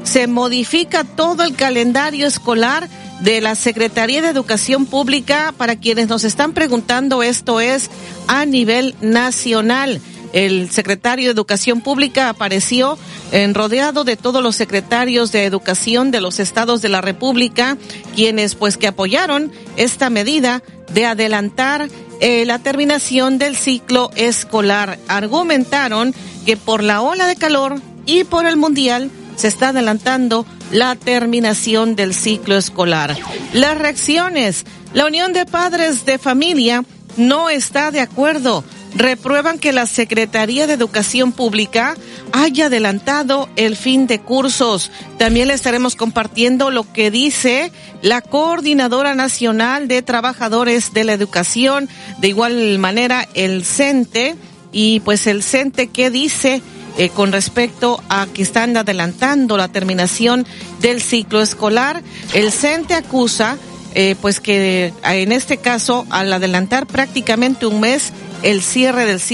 se modifica todo el calendario escolar de la Secretaría de Educación Pública. Para quienes nos están preguntando, esto es a nivel nacional. El secretario de Educación Pública apareció rodeado de todos los secretarios de Educación de los estados de la República, quienes pues que apoyaron esta medida de adelantar la terminación del ciclo escolar. Argumentaron que por la ola de calor y por el mundial se está adelantando la terminación del ciclo escolar. Las reacciones: la Unión de Padres de Familia no está de acuerdo. Reprueban que la Secretaría de Educación Pública haya adelantado el fin de cursos. También le estaremos compartiendo lo que dice la Coordinadora Nacional de Trabajadores de la Educación, de igual manera el CENTE, y pues el CENTE, ¿qué dice con respecto a que están adelantando la terminación del ciclo escolar? El CENTE acusa pues que en este caso, al adelantar prácticamente un mes el cierre del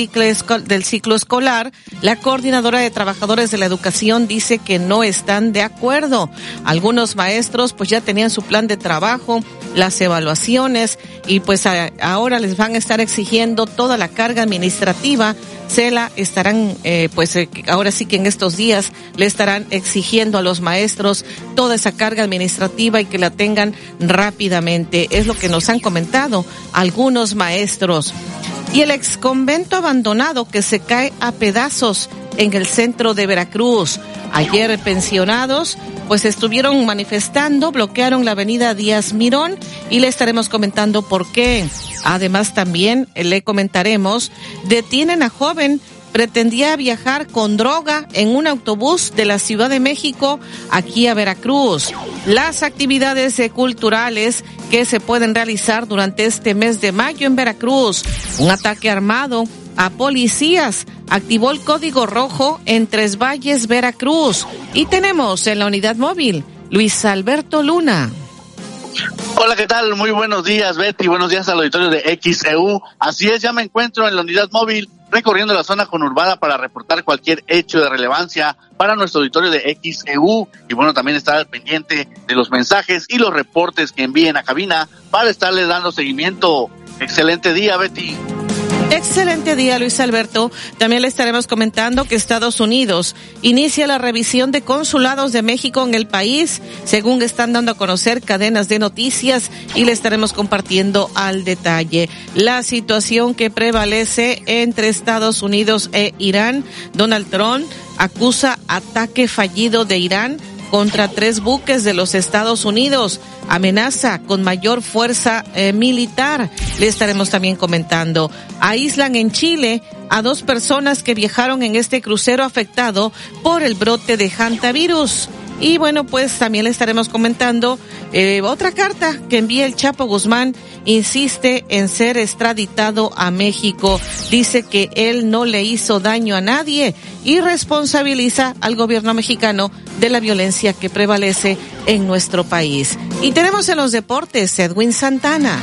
ciclo escolar, la Coordinadora de Trabajadores de la Educación dice que no están de acuerdo. Algunos maestros pues ya tenían su plan de trabajo, las evaluaciones, y pues ahora les van a estar exigiendo toda la carga administrativa. Se la estarán, ahora sí que en estos días le estarán exigiendo a los maestros toda esa carga administrativa y que la tengan rápidamente. Es lo que nos han comentado algunos maestros. Y el exconvento abandonado que se cae a pedazos en el centro de Veracruz. Ayer pensionados pues estuvieron manifestando, bloquearon la avenida Díaz Mirón y le estaremos comentando por qué. Además también le comentaremos, detienen a joven, pretendía viajar con droga en un autobús de la Ciudad de México aquí a Veracruz. Las actividades culturales que se pueden realizar durante este mes de mayo en Veracruz. Un ataque armado a policías activó el código rojo en Tres Valles, Veracruz. Y tenemos en la unidad móvil Luis Alberto Luna. Hola, ¿qué tal? Muy buenos días, Betty. Buenos días al auditorio de XEU. Así es, ya me encuentro en la unidad móvil recorriendo la zona conurbada para reportar cualquier hecho de relevancia para nuestro auditorio de XEU. Y bueno, también estar al pendiente de los mensajes y los reportes que envíen a cabina para estarles dando seguimiento. Excelente día, Betty. Excelente día, Luis Alberto. También le estaremos comentando que Estados Unidos inicia la revisión de consulados de México en el país, según están dando a conocer cadenas de noticias, y le estaremos compartiendo al detalle la situación que prevalece entre Estados Unidos e Irán. Donald Trump acusa ataque fallido de Irán contra 3 buques de los Estados Unidos. Amenaza con mayor fuerza militar. Le estaremos también comentando. Aíslan en Chile a 2 personas que viajaron en este crucero afectado por el brote de hantavirus. Y bueno, pues también le estaremos comentando otra carta que envía el Chapo Guzmán. Insiste en ser extraditado a México. Dice que él no le hizo daño a nadie y responsabiliza al gobierno mexicano de la violencia que prevalece en nuestro país. Y tenemos en los deportes Edwin Santana.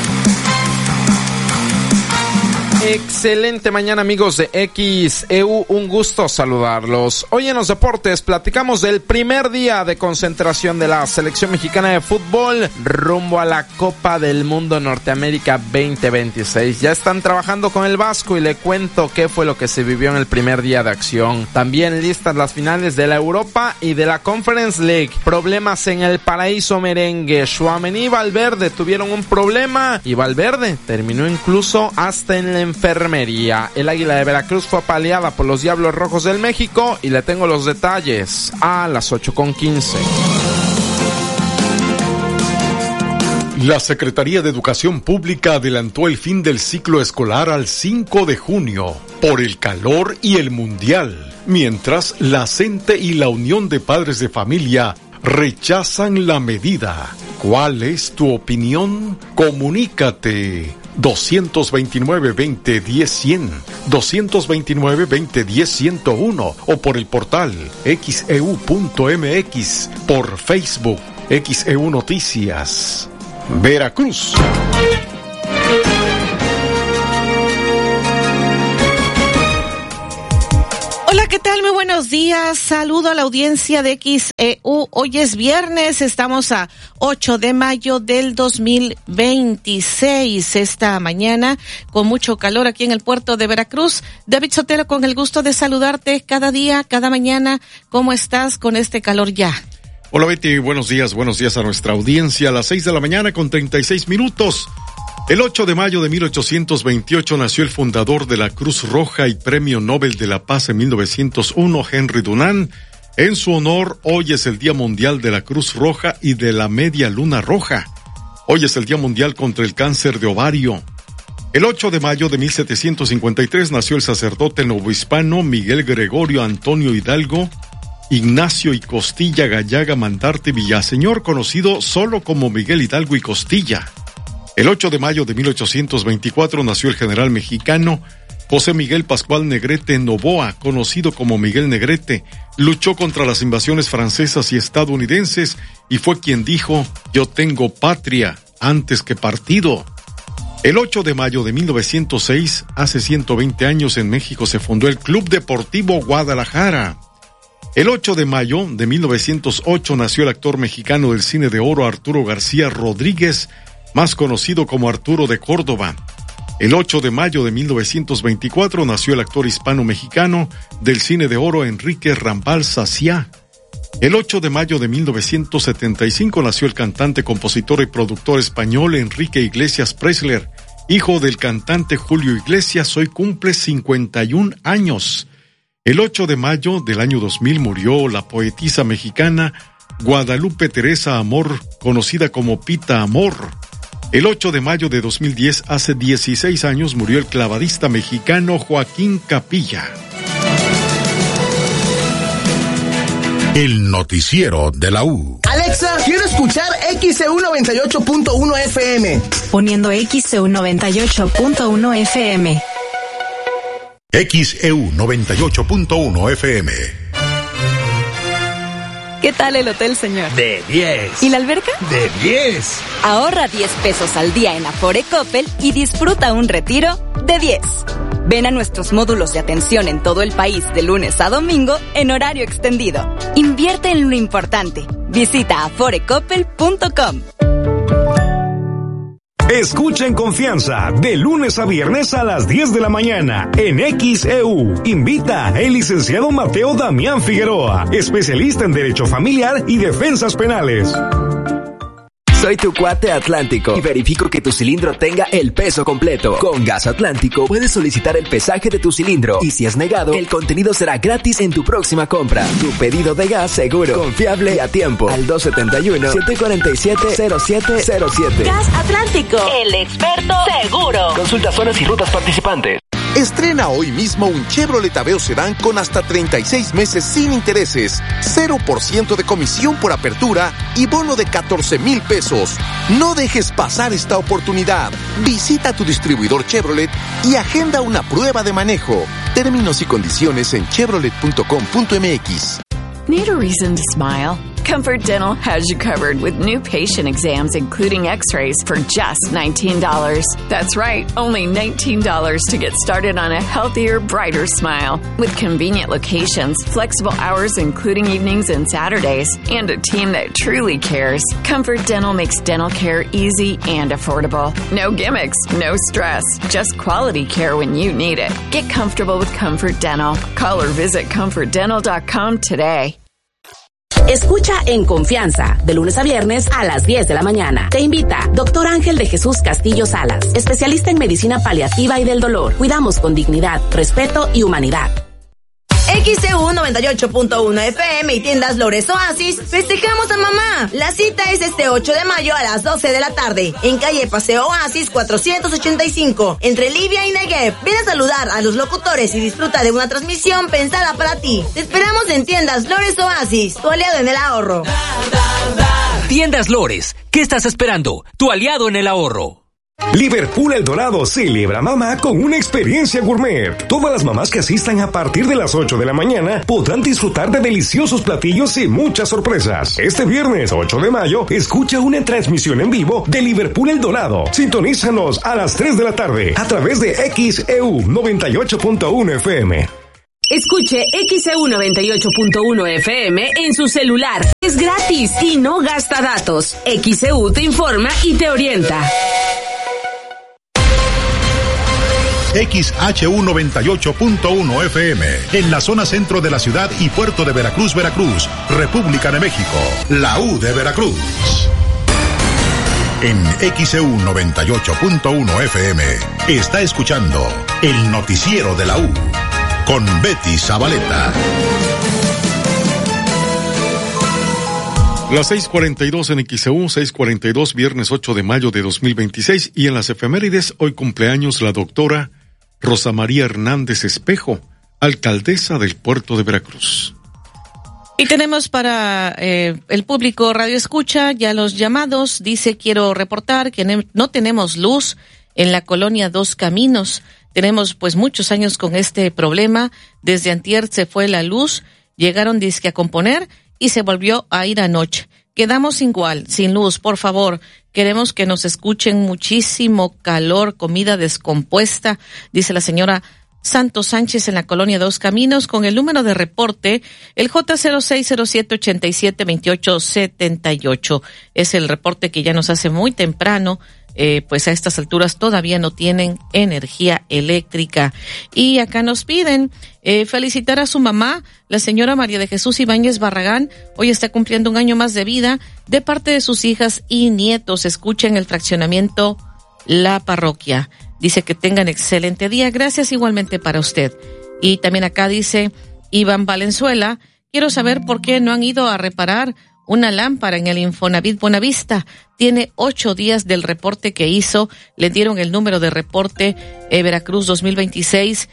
Excelente mañana, amigos de XEU, un gusto saludarlos. Hoy en los deportes platicamos del primer día de concentración de la selección mexicana de fútbol rumbo a la Copa del Mundo Norteamérica 2026. Ya están trabajando con el Vasco y le cuento qué fue lo que se vivió en el primer día de acción. También listas las finales de la Europa y de la Conference League. Problemas en el Paraíso Merengue. Tchouaméni y Valverde tuvieron un problema y Valverde terminó incluso hasta en la enfermería. El Águila de Veracruz fue apaleada por los Diablos Rojos del México y le tengo los detalles a las 8:15. La Secretaría de Educación Pública adelantó el fin del ciclo escolar al 5 de junio por el calor y el mundial, mientras la CENTE y la Unión de Padres de Familia rechazan la medida. ¿Cuál es tu opinión? Comunícate 229-2010-100, 229-2010-101 o por el portal xeu.mx, por Facebook XEU Noticias. Veracruz. Hola, ¿qué tal? Muy buenos días. Saludo a la audiencia de XEU. Hoy es viernes, estamos a 8 de mayo del 2026. Esta mañana, con mucho calor aquí en el puerto de Veracruz. David Sotelo, con el gusto de saludarte cada día, cada mañana. ¿Cómo estás con este calor ya? Hola Betty, buenos días a nuestra audiencia. A las 6 de la mañana con 36 minutos. El 8 de mayo de 1828 nació el fundador de la Cruz Roja y Premio Nobel de la Paz en 1901, Henry Dunant. En su honor, hoy es el Día Mundial de la Cruz Roja y de la Media Luna Roja. Hoy es el Día Mundial contra el Cáncer de Ovario. El 8 de mayo de 1753 nació el sacerdote novohispano Miguel Gregorio Antonio Hidalgo Ignacio y Costilla Gallaga Mandarte Villaseñor, conocido solo como Miguel Hidalgo y Costilla. El 8 de mayo de 1824 nació el general mexicano José Miguel Pascual Negrete Novoa, conocido como Miguel Negrete. Luchó contra las invasiones francesas y estadounidenses y fue quien dijo: "Yo tengo patria antes que partido". El 8 de mayo de 1906, hace 120 años, en México se fundó el Club Deportivo Guadalajara. El 8 de mayo de 1908 nació el actor mexicano del cine de oro Arturo García Rodríguez, más conocido como Arturo de Córdoba. El 8 de mayo de 1924 nació el actor hispano-mexicano del cine de oro Enrique Rambal Saciá. El 8 de mayo de 1975 nació el cantante, compositor y productor español Enrique Iglesias Pressler, hijo del cantante Julio Iglesias. Hoy cumple 51 años. El 8 de mayo del año 2000 murió la poetisa mexicana Guadalupe Teresa Amor, conocida como Pita Amor. El 8 de mayo de 2010, hace 16 años, murió el clavadista mexicano Joaquín Capilla. El noticiero de la U. Alexa, quiero escuchar XEU 98.1 FM. Poniendo XEU 98.1 FM. XEU 98.1 FM. ¿Qué tal el hotel, señor? De 10. ¿Y la alberca? De 10. Ahorra 10 pesos al día en Afore Coppel y disfruta un retiro de 10. Ven a nuestros módulos de atención en todo el país de lunes a domingo en horario extendido. Invierte en lo importante. Visita aforecoppel.com. Escucha en confianza de lunes a viernes a las 10 de la mañana en XEU. Invita el licenciado Mateo Damián Figueroa, especialista en Derecho Familiar y Defensas Penales. Soy tu cuate Atlántico y verifico que tu cilindro tenga el peso completo. Con Gas Atlántico puedes solicitar el pesaje de tu cilindro y si es negado, el contenido será gratis en tu próxima compra. Tu pedido de gas seguro, confiable y a tiempo. Al 271-747-0707. Gas Atlántico, el experto seguro. Consulta zonas y rutas participantes. Estrena hoy mismo un Chevrolet Aveo Sedán con hasta 36 meses sin intereses, 0% de comisión por apertura y bono de 14,000 pesos. No dejes pasar esta oportunidad. Visita tu distribuidor Chevrolet y agenda una prueba de manejo. Términos y condiciones en chevrolet.com.mx. Need a reason to smile? Comfort Dental has you covered with new patient exams, including x-rays, for just $19. That's right, only $19 to get started on a healthier, brighter smile. With convenient locations, flexible hours including evenings and Saturdays, and a team that truly cares, Comfort Dental makes dental care easy and affordable. No gimmicks, no stress, just quality care when you need it. Get comfortable with Comfort Dental. Call or visit comfortdental.com today. Escucha en confianza, de lunes a viernes a las 10 de la mañana. Te invita Dr. Ángel de Jesús Castillo Salas, especialista en medicina paliativa y del dolor. Cuidamos con dignidad, respeto y humanidad. XEU 98.1 FM y Tiendas Lores Oasis, festejamos a mamá. La cita es este 8 de mayo a las 12 de la tarde, en calle Paseo Oasis 485, entre Livia y Negev. Ven a saludar a los locutores y disfruta de una transmisión pensada para ti. Te esperamos en Tiendas Lores Oasis, tu aliado en el ahorro. Tiendas Lores, ¿qué estás esperando? Tu aliado en el ahorro. Liverpool El Dorado celebra mamá con una experiencia gourmet. Todas las mamás que asistan a partir de las 8 de la mañana podrán disfrutar de deliciosos platillos y muchas sorpresas. Este viernes 8 de mayo, escucha una transmisión en vivo de Liverpool El Dorado. Sintonízanos a las 3 de la tarde a través de XEU 98.1 FM. Escuche XEU 98.1 FM en su celular. Es gratis y no gasta datos. XEU te informa y te orienta. XHU 98.1 FM, en la zona centro de la ciudad y puerto de Veracruz, Veracruz, República de México, la U de Veracruz. En XEU 98.1 FM, está escuchando el noticiero de la U, con Betty Zabaleta. Las 6:42 en XEU, 6:42, viernes 8 de mayo de 2026, y en las efemérides, hoy cumpleaños la doctora Rosa María Hernández Espejo, alcaldesa del puerto de Veracruz. Y tenemos para el público Radio Escucha ya los llamados. Dice, quiero reportar que no tenemos luz en la colonia Dos Caminos. Tenemos pues muchos años con este problema. Desde antier se fue la luz, llegaron disque a componer y se volvió a ir anoche. Quedamos igual, sin luz, por favor. Queremos que nos escuchen, muchísimo calor, comida descompuesta, dice la señora Santos Sánchez en la colonia Dos Caminos, con el número de reporte, el J0607872878. Es el reporte que ya nos hace muy temprano. Pues a estas alturas todavía no tienen energía eléctrica. Y acá nos piden felicitar a su mamá, la señora María de Jesús Ibáñez Barragán. Hoy está cumpliendo un año más de vida, de parte de sus hijas y nietos. Escuchen el fraccionamiento La Parroquia. Dice que tengan excelente día. Gracias igualmente para usted. Y también acá dice Iván Valenzuela, quiero saber por qué no han ido a reparar una lámpara en el Infonavit Buenavista. Tiene 8 días del reporte que hizo. Le dieron el número de reporte Veracruz 2026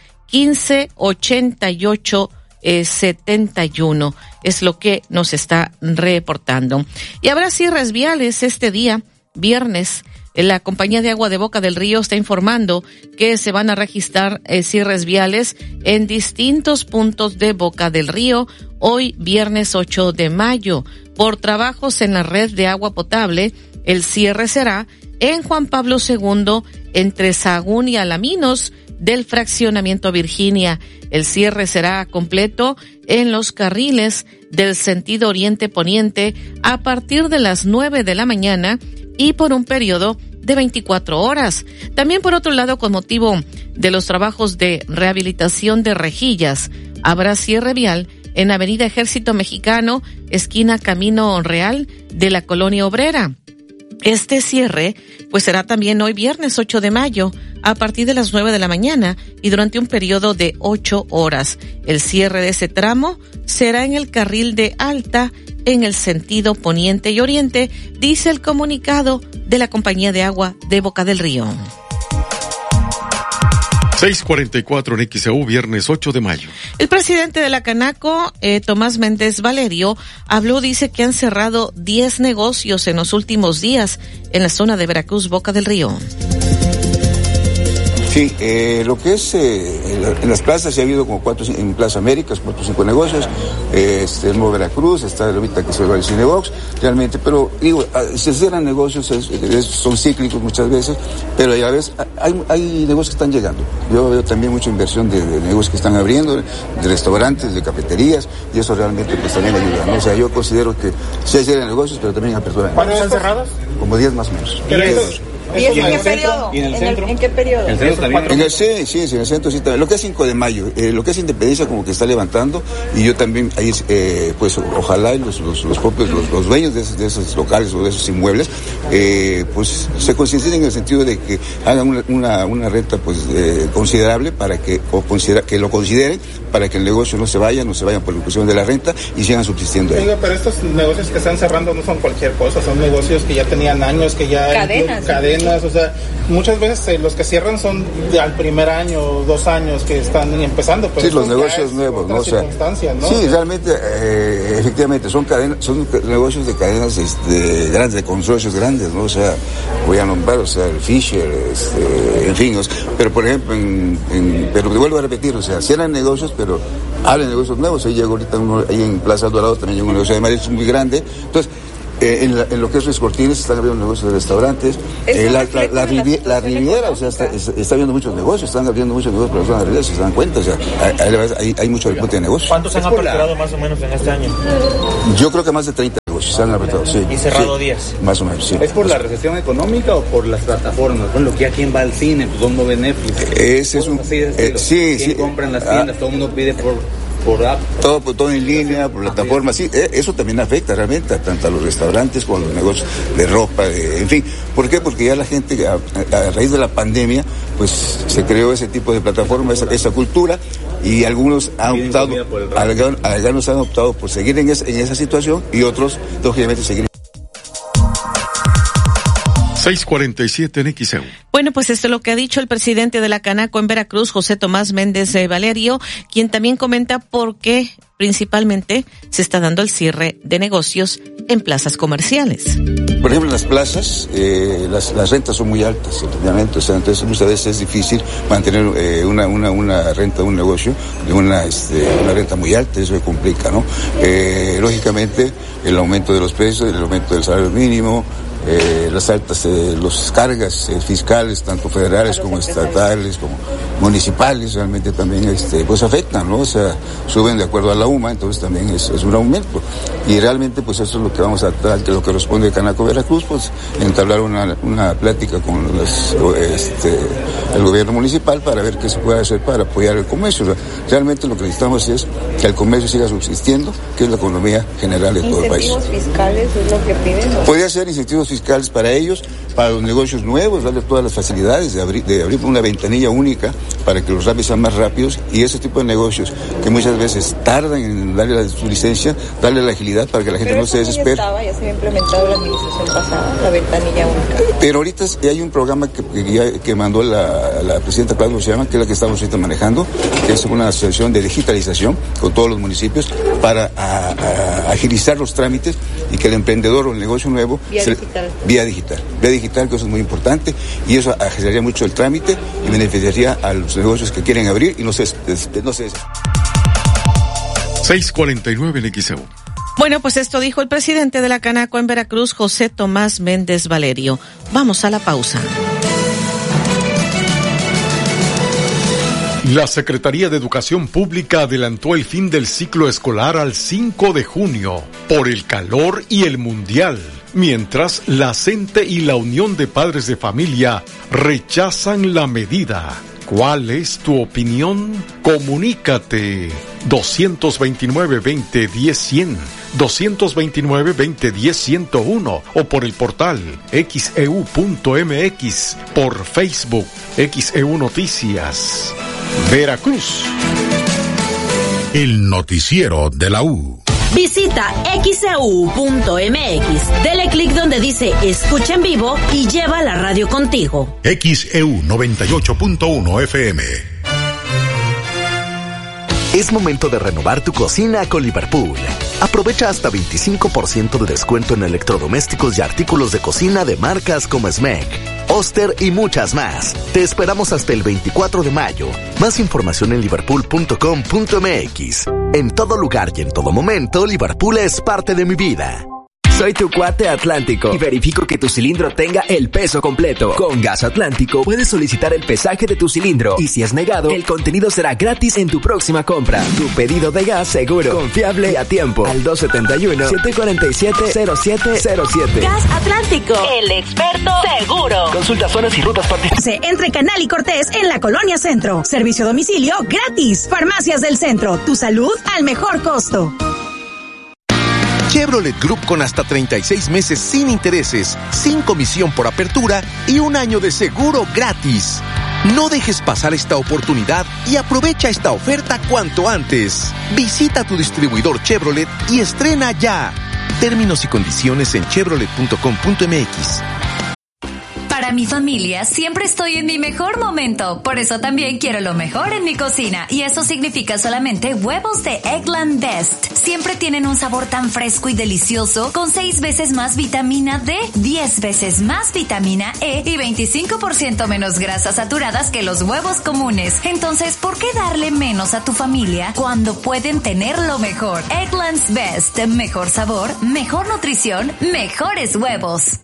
158871. Es lo que nos está reportando. Y habrá cierres viales este día, viernes. La compañía de agua de Boca del Río está informando que se van a registrar cierres viales en distintos puntos de Boca del Río hoy viernes 8 de mayo. Por trabajos en la red de agua potable, el cierre será en Juan Pablo II entre Sahagún y Alaminos del fraccionamiento Virginia. El cierre será completo en los carriles del sentido oriente-poniente a partir de las 9 de la mañana y por un periodo de 24 horas. También, por otro lado, con motivo de los trabajos de rehabilitación de rejillas, habrá cierre vial en Avenida Ejército Mexicano, esquina Camino Real de la Colonia Obrera. Este cierre pues será también hoy viernes 8 de mayo a partir de las 9 de la mañana y durante un periodo de 8 horas. El cierre de ese tramo será en el carril de alta en el sentido poniente y oriente, dice el comunicado de la Compañía de Agua de Boca del Río. 6:44 en XEU, viernes 8 de mayo. El presidente de la Canaco, Tomás Méndez Valerio, habló, dice que han cerrado 10 negocios en los últimos días en la zona de Veracruz, Boca del Río. Sí, lo que es en las plazas ya ha habido como 4, en Plaza Américas, 4 o 5 negocios, el Nuevo Veracruz, está ahorita que se va el Cinebox, realmente, pero digo, se cierran negocios, son cíclicos muchas veces, pero a la vez hay negocios que están llegando. Yo veo también mucha inversión de negocios que están abriendo, de restaurantes, de cafeterías, y eso realmente pues también ayuda, ¿no? O sea, yo considero que sí hay cierran negocios, pero también apertura. ¿Cuántos están cerrados? Como 10 más o menos. ¿Y en qué periodo? ¿En qué periodo? En el centro sí también. Lo que es 5 de mayo, lo que es Independencia como que está levantando, y yo también ahí pues ojalá los propios los dueños de esos locales o de esos inmuebles pues se conciencien en el sentido de que hagan una renta pues considerable para que lo consideren para que el negocio no se vayan por la cuestión de la renta y sigan subsistiendo ahí. Pero estos negocios que están cerrando no son cualquier cosa, son negocios que ya tenían años, que ya cadenas, o sea, muchas veces los que cierran son al primer año, 2 años que están empezando. Pero sí, los negocios nuevos, ¿no? O sea, ¿no? Sí, realmente, efectivamente, son negocios de cadenas grandes, de consorcios grandes, ¿no? O sea, voy a nombrar, o sea, el Fisher, en fin, pero por ejemplo, pero te vuelvo a repetir, o sea, cierran negocios, pero hablan de negocios nuevos. Ahí llegó ahorita uno, ahí en Plaza Dorado también llegó un negocio de mariscos muy grande. Entonces, En lo que es Ruiz Cortines están abriendo negocios de restaurantes. La Riviera, o sea, está abriendo muchos negocios, están abriendo muchos negocios para las zonas rurales, si se dan cuenta, o sea, hay mucho repunte de negocios. ¿Cuántos han aperturado más o menos en este año? Yo creo que más de 30 negocios se han aperturado, sí. ¿Y cerrado 10? Más o menos, sí. ¿Es por la recesión económica o por las plataformas? Bueno, que a quién va al cine, pues dónde ve Netflix. Ese es un... ¿Quién compra en las tiendas? Todo el mundo pide por app. Todo en línea, por plataforma, sí, eso también afecta realmente tanto a los restaurantes como a los negocios de ropa, en fin. ¿Por qué? Porque ya la gente, a raíz de la pandemia, pues se creó ese tipo de plataforma, esa cultura, y algunos han optado por seguir en esa situación y otros, lógicamente, seguir. 6:47 en XEU. Bueno, pues esto es lo que ha dicho el presidente de la Canaco en Veracruz, José Tomás Méndez Valerio, quien también comenta por qué principalmente se está dando el cierre de negocios en plazas comerciales. Por ejemplo, en las plazas, las rentas son muy altas, obviamente, o sea, entonces muchas veces es difícil mantener una renta de un negocio de una renta muy alta, eso se complica, ¿no? Lógicamente, el aumento de los precios, el aumento del salario mínimo, las altas los cargas fiscales, tanto federales como estatales, como municipales, realmente también pues afectan, ¿no? O sea, suben de acuerdo a la UMA, entonces también es un aumento. Y realmente pues eso es lo que vamos a tratar, que lo que responde Canaco Veracruz, pues entablar una plática con el gobierno municipal para ver qué se puede hacer para apoyar el comercio. O sea, realmente lo que necesitamos es que el comercio siga subsistiendo, que es la economía general de todo el país. ¿Incentivos fiscales es lo que piden? Podría ser incentivos fiscales para ellos, para los negocios nuevos, darle todas las facilidades de abrir una ventanilla única para que los trámites sean más rápidos, y ese tipo de negocios que muchas veces tardan en darle su licencia, darle la agilidad para que la gente no se desespere. Ya se había implementado la administración pasada, la ventanilla única. Pero ahorita hay un programa que mandó la presidenta Claudia Sheinbaum, que es la que estamos ahorita manejando, que es una asociación de digitalización con todos los municipios para agilizar los trámites y que el emprendedor o el negocio nuevo vía digital, que eso es muy importante, y eso agilizaría mucho el trámite y beneficiaría a los negocios que quieren abrir y no se 6:49 en XEU. Bueno, pues esto dijo el presidente de la Canaco en Veracruz, José Tomás Méndez Valerio. Vamos a la pausa. La Secretaría de Educación Pública adelantó el fin del ciclo escolar al 5 de junio por el calor y el mundial, mientras la CENTE y la Unión de Padres de Familia rechazan la medida. ¿Cuál es tu opinión? Comunícate 229-2010-100, 229-2010-101 o por el portal xeu.mx, por Facebook XEU Noticias. Veracruz. El noticiero de la U. Visita xeu.mx, dele clic donde dice escucha en vivo y lleva la radio contigo. XEU 98.1 FM. Es momento de renovar tu cocina con Liverpool. Aprovecha hasta 25% de descuento en electrodomésticos y artículos de cocina de marcas como Smeg, Oster y muchas más. Te esperamos hasta el 24 de mayo. Más información en liverpool.com.mx. En todo lugar y en todo momento, Liverpool es parte de mi vida. Soy tu cuate Atlántico y verifico que tu cilindro tenga el peso completo. Con Gas Atlántico puedes solicitar el pesaje de tu cilindro y si es negado, el contenido será gratis en tu próxima compra. Tu pedido de gas seguro, confiable y a tiempo. Al 271-747-0707. Gas Atlántico, el experto seguro. Consulta zonas y rutas participantes. Entre Canal y Cortés en la Colonia Centro. Servicio a domicilio gratis. Farmacias del Centro. Tu salud al mejor costo. Chevrolet Group con hasta 36 meses sin intereses, sin comisión por apertura y un año de seguro gratis. No dejes pasar esta oportunidad y aprovecha esta oferta cuanto antes. Visita tu distribuidor Chevrolet y estrena ya. Términos y condiciones en chevrolet.com.mx. Para Para mi familia siempre estoy en mi mejor momento, por eso también quiero lo mejor en mi cocina, y eso significa solamente huevos de Eggland Best. Siempre tienen un sabor tan fresco y delicioso, con 6 veces más vitamina D, 10 veces más vitamina E y 25% menos grasas saturadas que los huevos comunes. Entonces, ¿por qué darle menos a tu familia cuando pueden tener lo mejor? Eggland's Best. Mejor sabor, mejor nutrición, mejores huevos.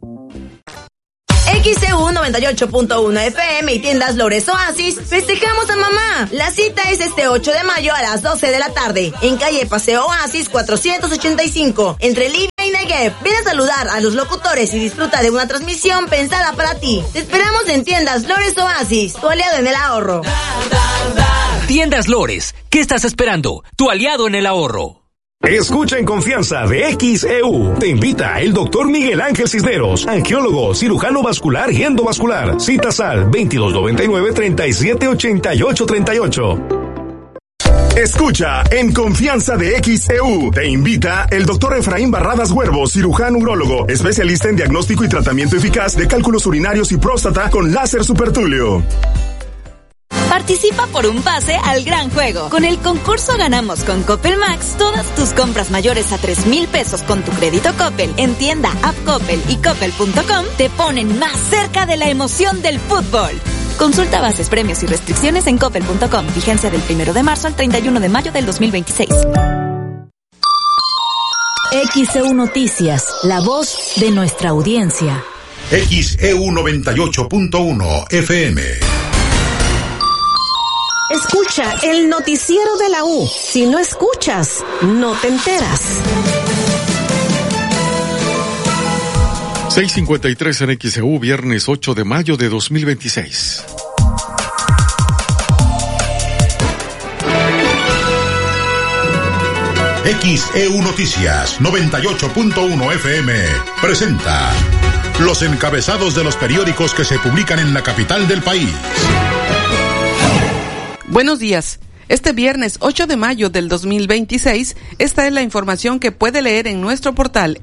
XCU 98.1 FM y tiendas Lores Oasis, festejamos a mamá. La cita es este 8 de mayo a las 12 de la tarde, en calle Paseo Oasis 485, entre Libia y Negev. Ven a saludar a los locutores y disfruta de una transmisión pensada para ti. Te esperamos en tiendas Lores Oasis, tu aliado en el ahorro. Tiendas Lores, ¿qué estás esperando? Tu aliado en el ahorro. Escucha en confianza de XEU. Te invita el doctor Miguel Ángel Cisneros, angiólogo, cirujano vascular y endovascular. Citas al 2299-378838. Escucha en confianza de XEU. Te invita el doctor Efraín Barradas Huervo, cirujano urólogo, especialista en diagnóstico y tratamiento eficaz de cálculos urinarios y próstata con láser supertúleo. Participa por un pase al gran juego. Con el concurso Ganamos con Coppel Max, todas tus compras mayores a 3,000 pesos con tu crédito Coppel en tienda, app Coppel y coppel.com te ponen más cerca de la emoción del fútbol. Consulta bases, premios y restricciones en coppel.com. Vigencia del 1 de marzo al 31 de mayo del 2026. XEU Noticias, la voz de nuestra audiencia. XEU 98.1 FM. Escucha el noticiero de la U. Si no escuchas, no te enteras. 6:53 en XEU, viernes 8 de mayo de 2026. XEU Noticias 98.1 FM presenta los encabezados de los periódicos que se publican en la capital del país. Buenos días. Este viernes 8 de mayo del 2026, esta es la información que puede leer en nuestro portal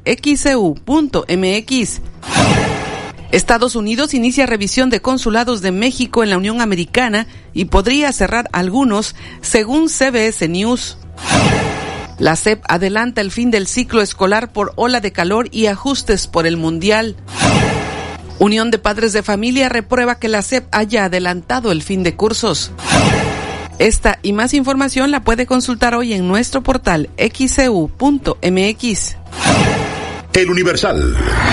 xeu.mx. Estados Unidos inicia revisión de consulados de México en la Unión Americana y podría cerrar algunos, según CBS News. La SEP adelanta el fin del ciclo escolar por ola de calor y ajustes por el Mundial. Unión de Padres de Familia reprueba que la SEP haya adelantado el fin de cursos. Esta y más información la puede consultar hoy en nuestro portal xeu.mx. El Universal.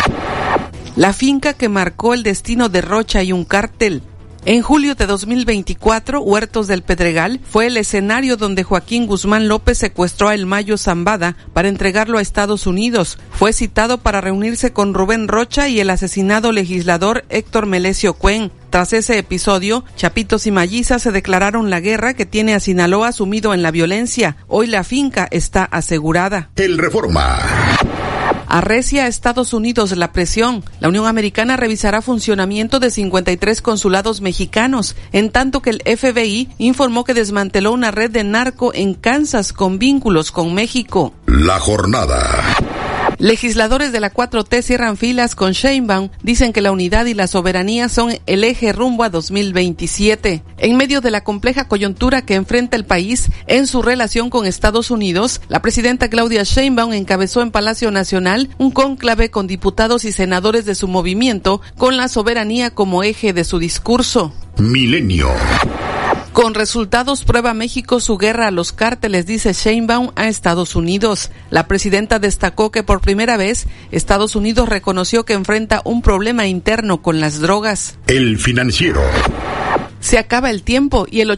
La finca que marcó el destino de Rocha y un cártel. En julio de 2024, Huertos del Pedregal fue el escenario donde Joaquín Guzmán López secuestró a El Mayo Zambada para entregarlo a Estados Unidos. Fue citado para reunirse con Rubén Rocha y el asesinado legislador Héctor Melesio Cuen. Tras ese episodio, Chapitos y Malliza se declararon la guerra que tiene a Sinaloa sumido en la violencia. Hoy la finca está asegurada. El Reforma. Arrecia a Estados Unidos la presión. La Unión Americana revisará funcionamiento de 53 consulados mexicanos, en tanto que el FBI informó que desmanteló una red de narco en Kansas con vínculos con México. La jornada. Legisladores de la 4T cierran filas con Sheinbaum, dicen que la unidad y la soberanía son el eje rumbo a 2027. En medio de la compleja coyuntura que enfrenta el país en su relación con Estados Unidos, la presidenta Claudia Sheinbaum encabezó en Palacio Nacional un cónclave con diputados y senadores de su movimiento con la soberanía como eje de su discurso. Milenio. Con resultados prueba México su guerra a los cárteles, dice Sheinbaum a Estados Unidos. La presidenta destacó que por primera vez Estados Unidos reconoció que enfrenta un problema interno con las drogas. El Financiero. Se acaba el tiempo y el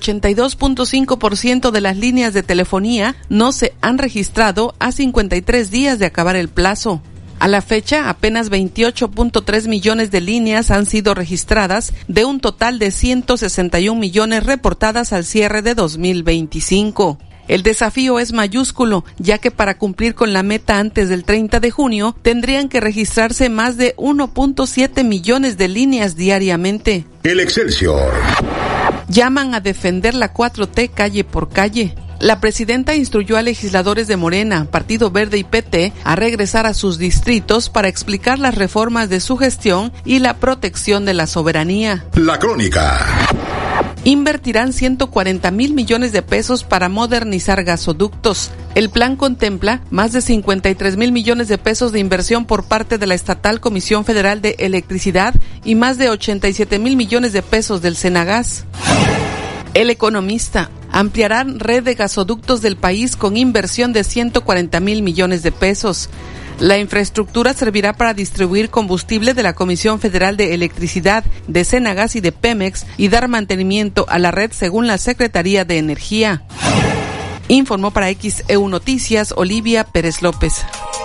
82.5% de las líneas de telefonía no se han registrado a 53 días de acabar el plazo. A la fecha, apenas 28.3 millones de líneas han sido registradas, de un total de 161 millones reportadas al cierre de 2025. El desafío es mayúsculo, ya que para cumplir con la meta antes del 30 de junio, tendrían que registrarse más de 1.7 millones de líneas diariamente. El Excelsior. Llaman a defender la 4T calle por calle. La presidenta instruyó a legisladores de Morena, Partido Verde y PT a regresar a sus distritos para explicar las reformas de su gestión y la protección de la soberanía. La Crónica. Invertirán 140,000 millones de pesos para modernizar gasoductos. El plan contempla más de 53,000 millones de pesos de inversión por parte de la estatal Comisión Federal de Electricidad y más de 87,000 millones de pesos del Senagas. El Economista: ampliarán red de gasoductos del país con inversión de 140,000 millones de pesos. La infraestructura servirá para distribuir combustible de la Comisión Federal de Electricidad, de Senagas y de Pemex y dar mantenimiento a la red según la Secretaría de Energía. Informó para XEU Noticias Olivia Pérez López.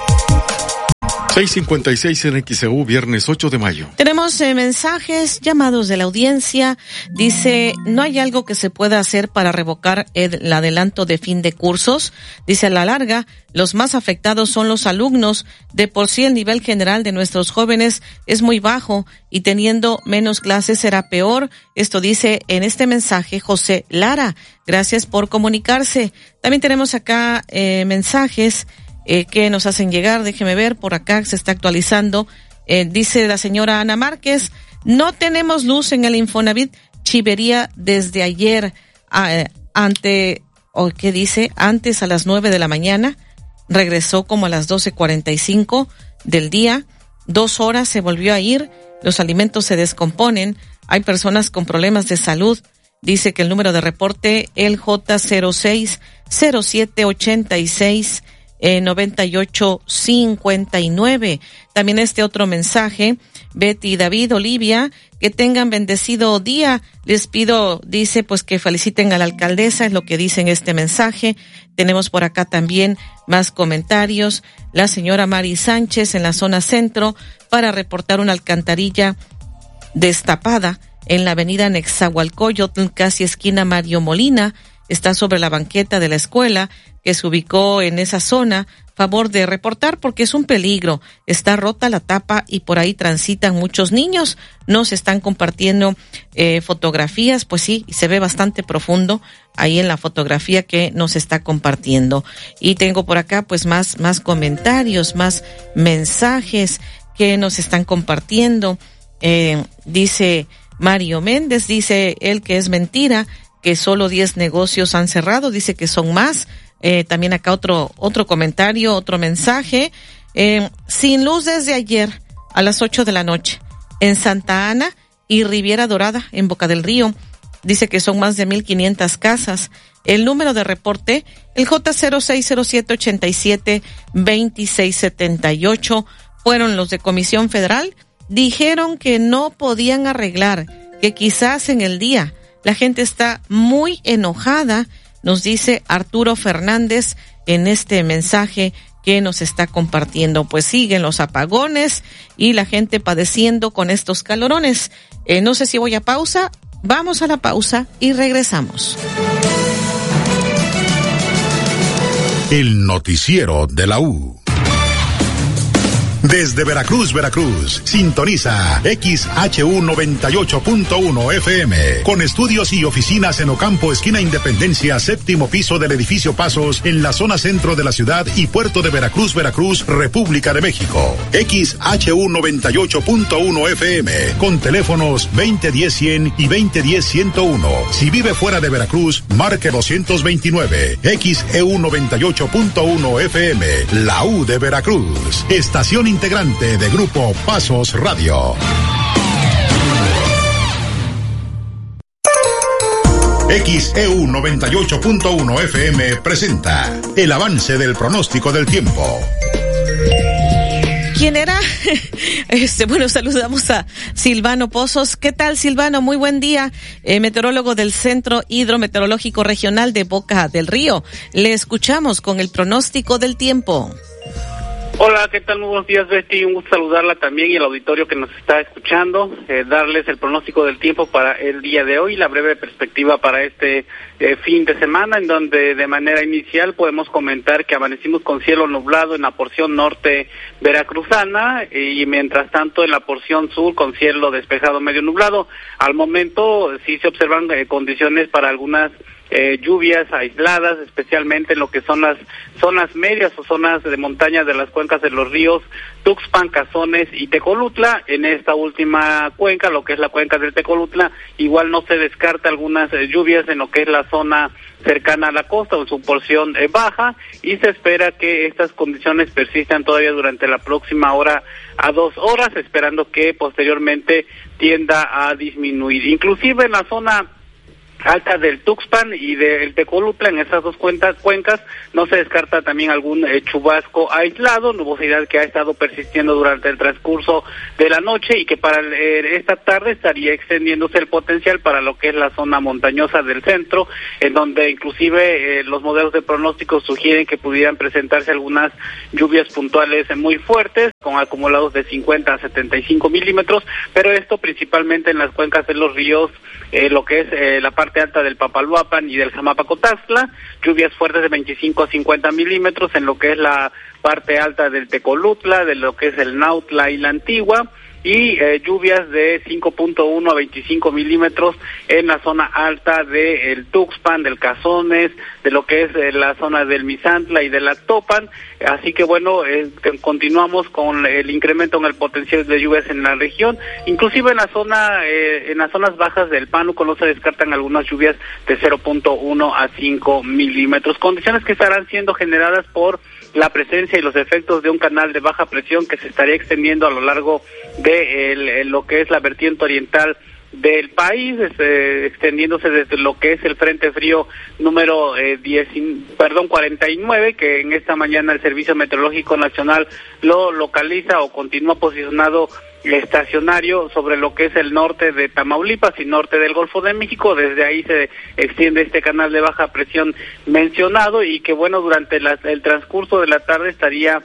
6:56 en XEU, viernes 8 de mayo. Tenemos mensajes, llamados de la audiencia. Dice, no hay algo que se pueda hacer para revocar el adelanto de fin de cursos. Dice, a la larga, los más afectados son los alumnos. De por sí el nivel general de nuestros jóvenes es muy bajo y teniendo menos clases será peor. Esto dice en este mensaje José Lara. Gracias por comunicarse. También tenemos acá mensajes que nos hacen llegar. Déjeme ver, por acá se está actualizando. Dice la señora Ana Márquez, no tenemos luz en el Infonavit Chivería desde ayer, antes a las 9 de la mañana, regresó como a las 12:45 del día, 2 horas se volvió a ir, los alimentos se descomponen, hay personas con problemas de salud. Dice que el número de reporte, el J06-0786 9859. También este otro mensaje, Betty, David, Olivia, que tengan bendecido día. Les pido, dice, pues que feliciten a la alcaldesa, es lo que dice en este mensaje. Tenemos por acá también más comentarios. La señora Mari Sánchez en la zona centro para reportar una alcantarilla destapada en la avenida Nezahualcóyotl, casi esquina Mario Molina. Está sobre la banqueta de la escuela que se ubicó en esa zona. Favor de reportar porque es un peligro. Está rota la tapa y por ahí transitan muchos niños. Nos están compartiendo fotografías, pues sí, se ve bastante profundo ahí en la fotografía que nos está compartiendo. Y tengo por acá pues más comentarios, más mensajes que nos están compartiendo. Dice Mario Méndez, dice él que es mentira, que solo 10 negocios han cerrado, dice que son más. También acá otro comentario, otro mensaje. Sin luz desde ayer a las 8 de la noche en Santa Ana y Riviera Dorada en Boca del Río. Dice que son más de 1,500 casas. El número de reporte, el J0607872678, fueron los de Comisión Federal. Dijeron que no podían arreglar, que quizás en el día. La gente está muy enojada, nos dice Arturo Fernández en este mensaje que nos está compartiendo. Pues siguen los apagones y la gente padeciendo con estos calorones. No sé si voy a pausa. Vamos a la pausa y regresamos. El noticiero de la U. Desde Veracruz, sintoniza XHU 98.1 FM, con estudios y oficinas en Ocampo, esquina Independencia, 7º piso del edificio Pasos, en la zona centro de la ciudad y puerto de Veracruz, República de México. XHU 98.1 FM, con teléfonos 2010-100 y 2010-101. Si vive fuera de Veracruz, marque 229. XEU 98.1 FM, la U de Veracruz. Estación integrante de Grupo Pasos Radio. XEU 98.1 FM presenta el avance del pronóstico del tiempo. ¿Quién era? Bueno, saludamos a Silvano Pozos. ¿Qué tal, Silvano? Muy buen día. Meteorólogo del Centro Hidrometeorológico Regional de Boca del Río. Le escuchamos con el pronóstico del tiempo. Hola, ¿qué tal? Muy buenos días, Betty. Un gusto saludarla también y el auditorio que nos está escuchando. Darles el pronóstico del tiempo para el día de hoy, la breve perspectiva para este fin de semana, en donde de manera inicial podemos comentar que amanecimos con cielo nublado en la porción norte veracruzana y mientras tanto en la porción sur con cielo despejado medio nublado. Al momento sí se observan condiciones para algunas lluvias aisladas, especialmente en lo que son las zonas medias o zonas de montaña de las cuencas de los ríos Tuxpan, Cazones y Tecolutla. En esta última cuenca, lo que es la cuenca del Tecolutla, igual no se descarta algunas lluvias en lo que es la zona cercana a la costa o en su porción baja, y se espera que estas condiciones persistan todavía durante la próxima hora a 2 horas, esperando que posteriormente tienda a disminuir. Inclusive en la zona alta del Tuxpan y del Tecolutla, en esas dos cuencas, no se descarta también algún chubasco aislado, nubosidad que ha estado persistiendo durante el transcurso de la noche y que para esta tarde estaría extendiéndose el potencial para lo que es la zona montañosa del centro, en donde inclusive los modelos de pronóstico sugieren que pudieran presentarse algunas lluvias puntuales muy fuertes, con acumulados de 50 a 75 milímetros, pero esto principalmente en las cuencas de los ríos, lo que es la parte alta del Papaloapan y del Jamapacotaxtla, lluvias fuertes de 25 a 50 milímetros en lo que es la parte alta del Tecolutla, de lo que es el Nautla y la Antigua, y lluvias de 5.1 a 25 milímetros en la zona alta del Tuxpan, del Cazones, de lo que es la zona del Misantla y del Actopan. Así que bueno, continuamos con el incremento en el potencial de lluvias en la región, inclusive en las zonas bajas del Pánuco no se descartan algunas lluvias de 0.1 a 5 milímetros, condiciones que estarán siendo generadas por la presencia y los efectos de un canal de baja presión que se estaría extendiendo a lo largo de lo que es la vertiente oriental del país, extendiéndose desde lo que es el Frente Frío número 49, que en esta mañana el Servicio Meteorológico Nacional lo localiza o continúa posicionado estacionario sobre lo que es el norte de Tamaulipas y norte del Golfo de México. Desde ahí se extiende este canal de baja presión mencionado y que bueno, durante el transcurso de la tarde estaría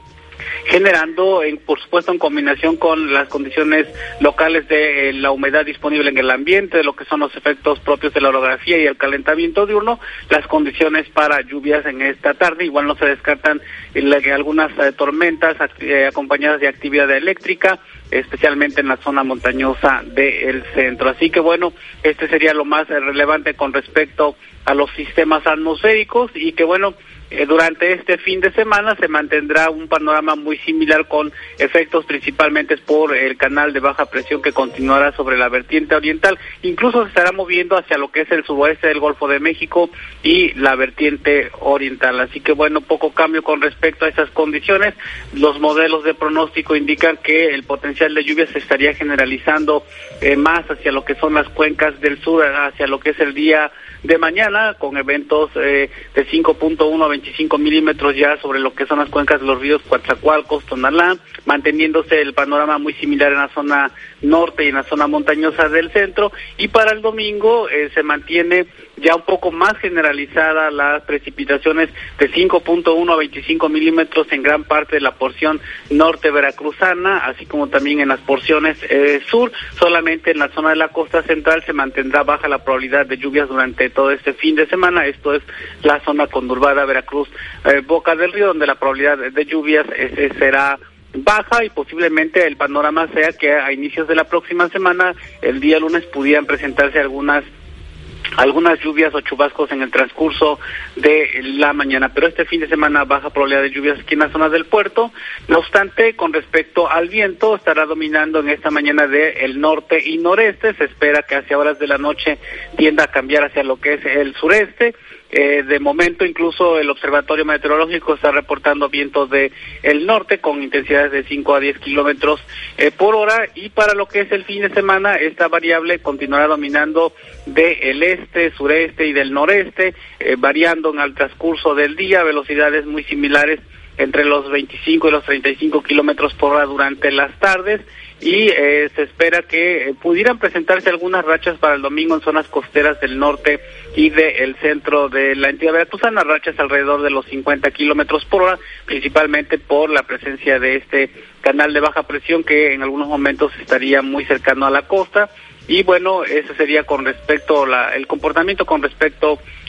generando, por supuesto en combinación con las condiciones locales de la humedad disponible en el ambiente, de lo que son los efectos propios de la orografía y el calentamiento diurno, las condiciones para lluvias en esta tarde. Igual no se descartan algunas tormentas acompañadas de actividad eléctrica, especialmente en la zona montañosa del centro. Así que bueno, este sería lo más relevante con respecto a los sistemas atmosféricos y que bueno, durante este fin de semana se mantendrá un panorama muy similar con efectos principalmente por el canal de baja presión que continuará sobre la vertiente oriental, incluso se estará moviendo hacia lo que es el suroeste del Golfo de México y la vertiente oriental. Así que bueno, poco cambio con respecto a esas condiciones. Los modelos de pronóstico indican que el potencial de lluvia se estaría generalizando más hacia lo que son las cuencas del sur, hacia lo que es el día de mañana, con eventos de 5.1 a 25 milímetros ya sobre lo que son las cuencas de los ríos Coatzacoalcos, Tonalá, manteniéndose el panorama muy similar en la zona norte y en la zona montañosa del centro, y para el domingo se mantiene ya un poco más generalizada las precipitaciones de 5.1 a 25 milímetros en gran parte de la porción norte veracruzana, así como también en las porciones sur. Solamente en la zona de la costa central se mantendrá baja la probabilidad de lluvias durante todo este fin de semana. Esto es la zona conurbada Veracruz, Boca del Río, donde la probabilidad de lluvias será baja y posiblemente el panorama sea que a inicios de la próxima semana, el día lunes, pudieran presentarse algunas lluvias o chubascos en el transcurso de la mañana, pero este fin de semana baja probabilidad de lluvias aquí en la zona del puerto. No obstante, con respecto al viento, estará dominando en esta mañana del norte y noreste. Se espera que hacia horas de la noche tienda a cambiar hacia lo que es el sureste. De momento, incluso el Observatorio Meteorológico está reportando vientos de el norte con intensidades de 5 a 10 kilómetros por hora, y para lo que es el fin de semana, esta variable continuará dominando del este, sureste y del noreste, variando en el transcurso del día, velocidades muy similares entre los 25 y los 35 kilómetros por hora durante las tardes, y se espera que pudieran presentarse algunas rachas para el domingo en zonas costeras del norte y del centro de la entidad veracruzana, rachas alrededor de los 50 kilómetros por hora, principalmente por la presencia de este canal de baja presión que en algunos momentos estaría muy cercano a la costa. Y bueno, ese sería con respecto el comportamiento con respecto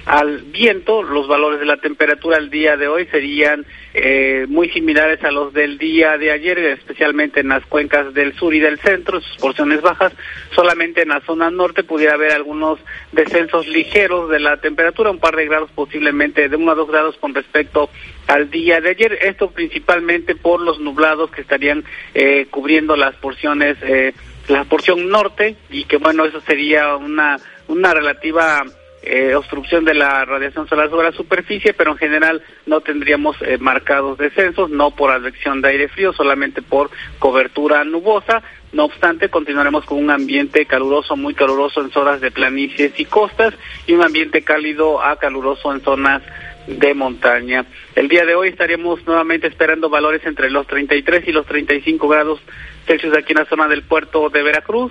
al viento, los valores de la temperatura el día de hoy serían muy similares a los del día de ayer, especialmente en las cuencas del sur y del centro, sus porciones bajas. Solamente en la zona norte pudiera haber algunos descensos ligeros de la temperatura, un par de grados, posiblemente de 1 a 2 grados con respecto al día de ayer. Esto principalmente por los nublados que estarían cubriendo las porciones, la porción norte, y que bueno, eso sería una relativa obstrucción de la radiación solar sobre la superficie, pero en general no tendríamos marcados descensos, no por advección de aire frío, solamente por cobertura nubosa. No obstante, continuaremos con un ambiente caluroso, muy caluroso en zonas de planicies y costas, y un ambiente cálido a caluroso en zonas de montaña. El día de hoy estaríamos nuevamente esperando valores entre los 33 y los 35 grados Celsius aquí en la zona del puerto de Veracruz,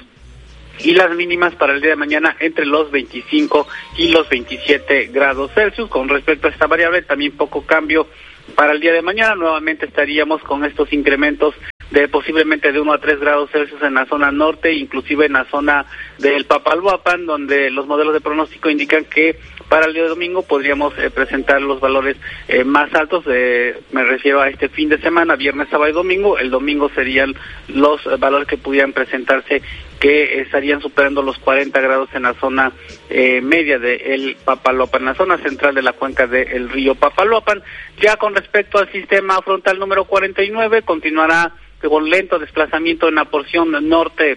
y las mínimas para el día de mañana entre los 25 y los 27 grados Celsius. Con respecto a esta variable, también poco cambio para el día de mañana. Nuevamente estaríamos con estos incrementos de posiblemente de 1 a 3 grados Celsius en la zona norte, inclusive en la zona del Papaloapan, donde los modelos de pronóstico indican que para el día de domingo podríamos presentar los valores más altos. Me refiero a este fin de semana, viernes, sábado y domingo. El domingo serían los valores que pudieran presentarse, que estarían superando los 40 grados en la zona media del Papaloapan, en la zona central de la cuenca del río Papaloapan. Ya con respecto al sistema frontal número 49, continuará con lento desplazamiento en la porción norte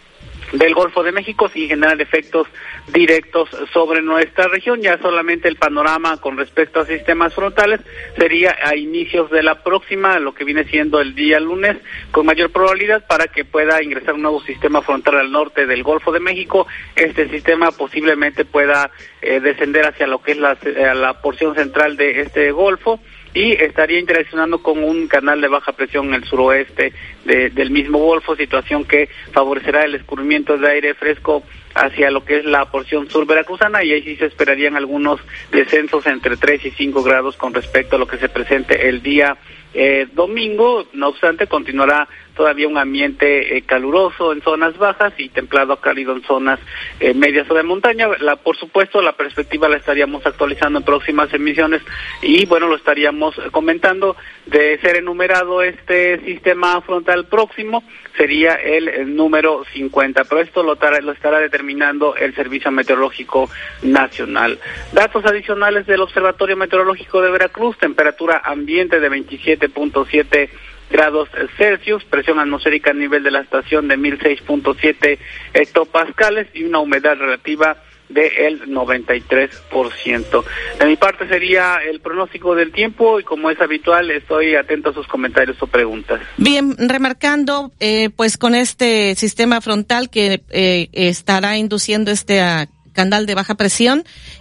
del Golfo de México, sin generar efectos directos sobre nuestra región. Ya solamente el panorama con respecto a sistemas frontales sería a inicios de la próxima, lo que viene siendo el día lunes, con mayor probabilidad para que pueda ingresar un nuevo sistema frontal al norte del Golfo de México. Este sistema posiblemente pueda descender hacia lo que es la porción central de este golfo, y estaría interaccionando con un canal de baja presión en el suroeste del mismo golfo, situación que favorecerá el escurrimiento de aire fresco hacia lo que es la porción sur veracruzana, y ahí sí se esperarían algunos descensos entre 3 y 5 grados con respecto a lo que se presente el día domingo. No obstante, continuará todavía un ambiente caluroso en zonas bajas y templado a cálido en zonas medias o de montaña. Por supuesto, la perspectiva la estaríamos actualizando en próximas emisiones, y bueno, lo estaríamos comentando. De ser enumerado este sistema frontal próximo, sería el número 50, pero esto lo estará determinando el Servicio Meteorológico Nacional. Datos adicionales del Observatorio Meteorológico de Veracruz: temperatura ambiente de 27.7 grados Celsius, presión atmosférica a nivel de la estación de 1006.7 hectopascales y una humedad relativa del 93%. De mi parte sería el pronóstico del tiempo, y como es habitual estoy atento a sus comentarios o preguntas. Bien, remarcando pues con este sistema frontal que estará induciendo canal de baja presión,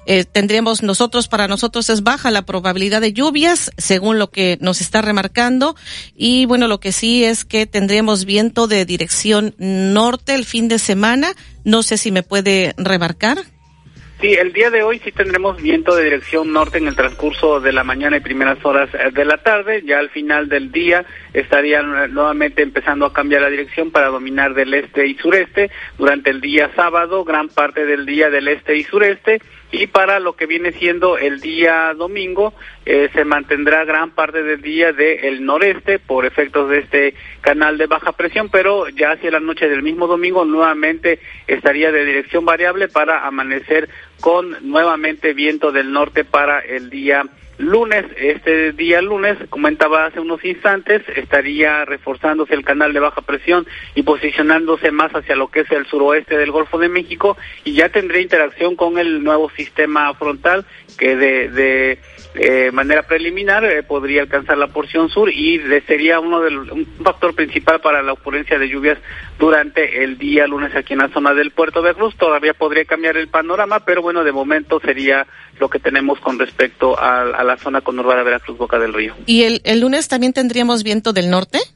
para nosotros es baja la probabilidad de lluvias, según lo que nos está remarcando, y bueno, lo que sí es que tendremos viento de dirección norte el fin de semana. No sé si me puede remarcar. Sí, el día de hoy sí tendremos viento de dirección norte en el transcurso de la mañana y primeras horas de la tarde. Ya al final del día estarían nuevamente empezando a cambiar la dirección para dominar del este y sureste. Durante el día sábado, gran parte del día del este y sureste, y para lo que viene siendo el día domingo, se mantendrá gran parte del día del noreste por efectos de este canal de baja presión, pero ya hacia la noche del mismo domingo nuevamente estaría de dirección variable para amanecer con nuevamente viento del norte para el día lunes. Este día lunes, comentaba hace unos instantes, estaría reforzándose el canal de baja presión y posicionándose más hacia lo que es el suroeste del Golfo de México, y ya tendría interacción con el nuevo sistema frontal que de manera preliminar podría alcanzar la porción sur, y sería un factor principal para la ocurrencia de lluvias durante el día lunes aquí en la zona del puerto de Veracruz. Todavía podría cambiar el panorama, pero bueno, de momento sería lo que tenemos con respecto a la zona conurbada Veracruz, Boca del Río. ¿Y el lunes también tendríamos viento del norte?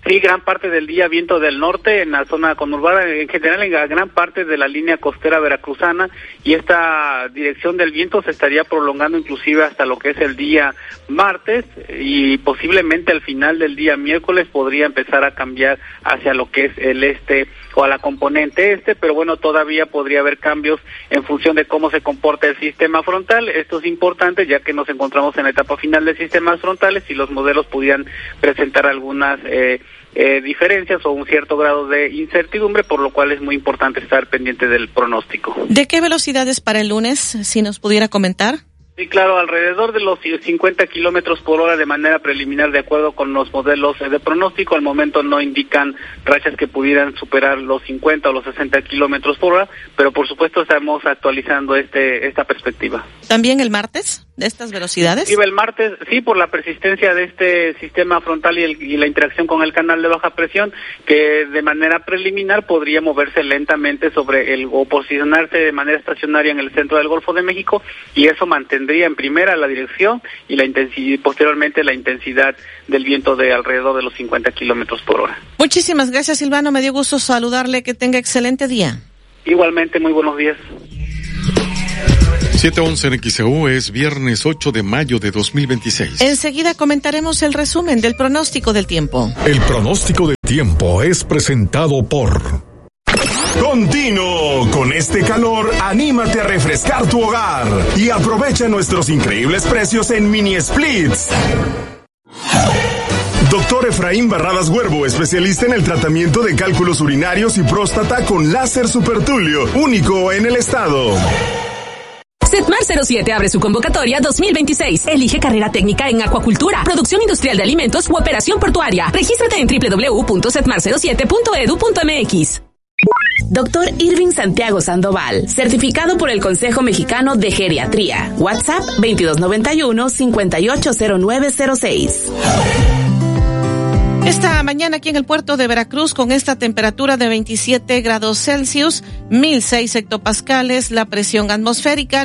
Sí, gran parte del día viento del norte en la zona conurbada, en general en gran parte de la línea costera veracruzana, y esta dirección del viento se estaría prolongando inclusive hasta lo que es el día martes, y posiblemente al final del día miércoles podría empezar a cambiar hacia lo que es el este o a la componente este, pero bueno, todavía podría haber cambios en función de cómo se comporta el sistema frontal. Esto es importante ya que nos encontramos en la etapa final de sistemas frontales y los modelos pudieran presentar algunas diferencias o un cierto grado de incertidumbre, por lo cual es muy importante estar pendiente del pronóstico. ¿De qué velocidades para el lunes, si nos pudiera comentar? Sí, claro, alrededor de los 50 kilómetros por hora de manera preliminar, de acuerdo con los modelos de pronóstico. Al momento no indican rachas que pudieran superar los 50 o los 60 kilómetros por hora, pero por supuesto estamos actualizando esta perspectiva. ¿También el martes, de estas velocidades? Sí, el martes, sí, por la persistencia de este sistema frontal y la interacción con el canal de baja presión, que de manera preliminar podría moverse lentamente o posicionarse de manera estacionaria en el centro del Golfo de México, y eso mantendría en primera la dirección y posteriormente la intensidad del viento de alrededor de los 50 kilómetros por hora. Muchísimas gracias, Silvano. Me dio gusto saludarle. Que tenga excelente día. Igualmente, muy buenos días. 7:11 en XEU, es viernes 8 de mayo de 2026. Enseguida comentaremos el resumen del pronóstico del tiempo. El pronóstico del tiempo es presentado por... Continuo, con este calor, anímate a refrescar tu hogar y aprovecha nuestros increíbles precios en mini splits. Doctor Efraín Barradas Huervo, especialista en el tratamiento de cálculos urinarios y próstata con láser supertulio, único en el estado. Setmar 07 abre su convocatoria 2026. Elige carrera técnica en acuacultura, producción industrial de alimentos u operación portuaria. Regístrate en www.setmar07.edu.mx. Doctor Irving Santiago Sandoval, certificado por el Consejo Mexicano de Geriatría. WhatsApp 2291-580906. Esta mañana aquí en el puerto de Veracruz, con esta temperatura de 27 grados Celsius, 1006 hectopascales, la presión atmosférica,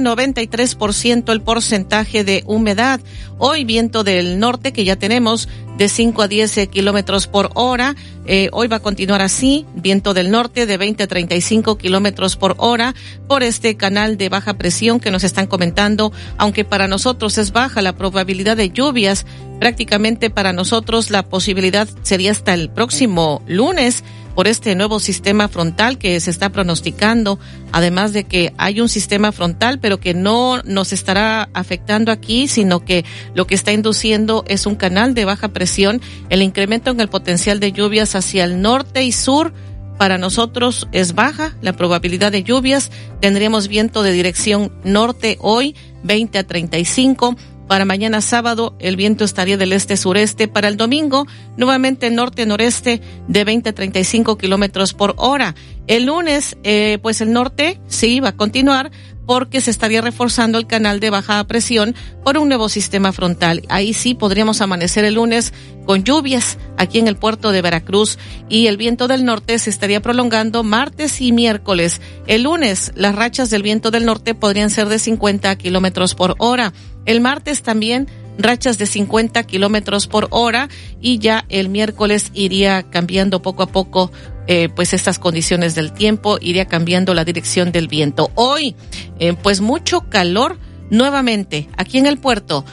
93% el porcentaje de humedad. Hoy viento del norte que ya tenemos de 5 a 10 kilómetros por hora. Hoy va a continuar así, viento del norte de 20 a 35 kilómetros por hora por este canal de baja presión que nos están comentando. Aunque para nosotros es baja la probabilidad de lluvias, prácticamente para nosotros la posibilidad sería hasta el próximo lunes por este nuevo sistema frontal que se está pronosticando. Además de que hay un sistema frontal, pero que no nos estará afectando aquí, sino que lo que está induciendo es un canal de baja presión. El incremento en el potencial de lluvias hacia el norte y sur para nosotros es baja la probabilidad de lluvias. Tendríamos viento de dirección norte hoy, 20 a 35. Para mañana sábado el viento estaría del este-sureste. Para el domingo, nuevamente norte-noreste de 20 a 35 kilómetros por hora. El lunes, pues el norte sí va a continuar porque se estaría reforzando el canal de baja presión por un nuevo sistema frontal. Ahí sí podríamos amanecer el lunes con lluvias aquí en el puerto de Veracruz, y el viento del norte se estaría prolongando martes y miércoles. El lunes, las rachas del viento del norte podrían ser de 50 kilómetros por hora. El martes también rachas de 50 kilómetros por hora, y ya el miércoles iría cambiando poco a poco pues estas condiciones del tiempo, iría cambiando la dirección del viento. Hoy pues mucho calor nuevamente aquí en el puerto,